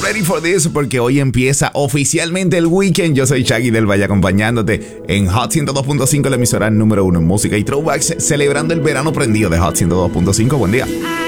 ready for this porque hoy empieza oficialmente el weekend. Yo soy Shaggy del Valle acompañándote en Hot 102.5, la emisora número 1 en música y throwbacks, celebrando el verano prendido de Hot 102.5. Buen día.